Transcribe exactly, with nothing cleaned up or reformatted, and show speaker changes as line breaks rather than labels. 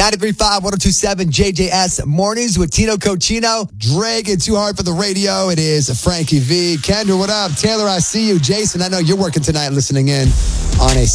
ninety-three point five, one oh two point seven J J S Mornings with Tino Cochino.
Drake, it's too hard for the radio. It is Frankie V. Kendra, what up? Taylor, I see you. Jason, I know you're working tonight listening in on a